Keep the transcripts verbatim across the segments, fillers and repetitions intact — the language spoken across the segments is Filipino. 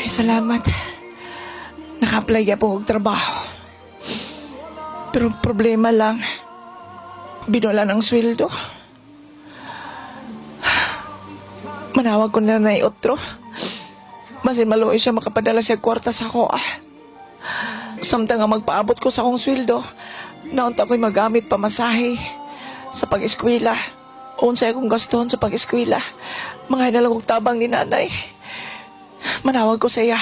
salamat. Naka-apply ka po og trabaho. Pero problema lang, binula ng sweldo. Manawag ko na na otro. Masin maluoy siya makapadala siya kwarta sa ko ah. Samtang nga magpaabot ko sa akong sweldo, naunta ko'y magamit pamasahe sa pag-eskwela. Unsay akong gaston sa pag-eskwela. Mga hinalang kong tabang ni nanay. Manawag ko sa iya.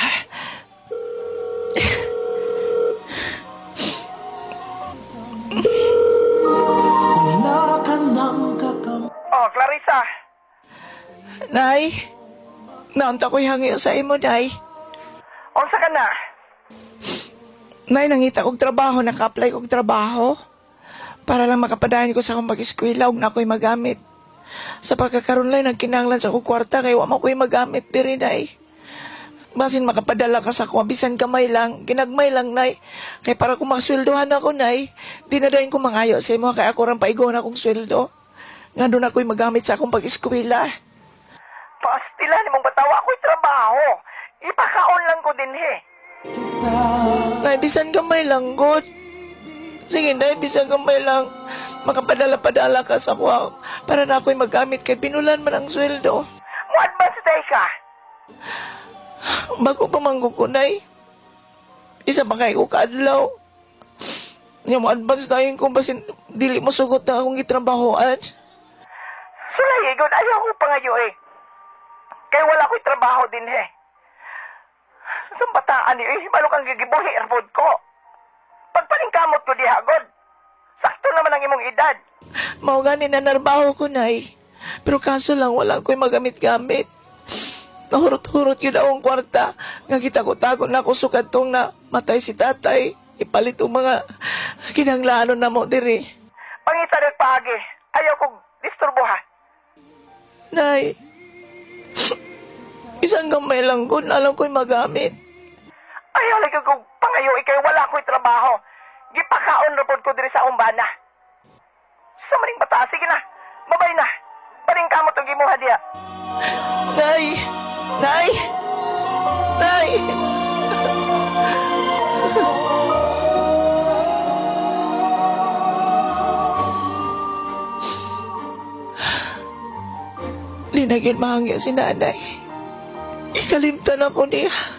Oh, Clarissa. Nay, naunta ko'y hangyo sa imo, Nay. Unsa ka na? Nay, nangita kong trabaho, naka-apply kong trabaho. Para lang makapadahan ko sa akong mag-eskwela, huwag na ako'y magamit. Sa pagkakaroon lang, nagkinanglan sa akong kwarta, kaya huwag mo ako'y magamit, diri, Nay. Basin makapadala ka sa akong, bisan kamay lang, ginagmay lang, Nay. Kaya para kung makasweldohan ako, Nay, di na dahin ko mangayo sa imo, kaya ako rin paigaw akong sweldo. Nga doon ako'y magamit sa akong pag-eskwela. Pastilan mong batawa ako'y trabaho. Ipakaon lang ko din he. Nay, bisan kamay lang, God. Sige, Nay, bisan kamay lang. Makapadala-padala ka sa ako para na ako'y magamit kay pinulan man ang sweldo. Mo advance day ka. Bago pa manggo ko, Nay. Isa pa kayo kaadlaw. Nga mo advance na yun kung basin dili mo sugot na akong itrabahoan. Sulay, God, ayaw ko pa ngayon eh. Kaya wala ko'y trabaho din he. Sa bataan niyo eh, malo kang gigibuhi airpod ko. Pagpalingkamot ko diha, God. Sakto naman ang imong edad. Mao gani na narbaho ko, Nay. Pero kaso lang, wala ko'y magamit-gamit. Nahurot-hurot yun akong kwarta. Nga kita ko tago na ako sukat tong na matay si tatay. Ipalit ang mga kinanglaano na mo diri. Pangita ng pagi, ayaw kong disturbuhan. Nay, isang gamay lang ko, alam ko'y magamit. Ayaw lagi kong pangayo, ikay wala ko'y trabaho. Gipakaon na po ko diri sa umbana. Sa maring bata, sige na, babay na. Paring kamot ang gimuha diya. Nay! Nay! Nay! Linagin mahangya si nanay. Ikalimtan ako niya.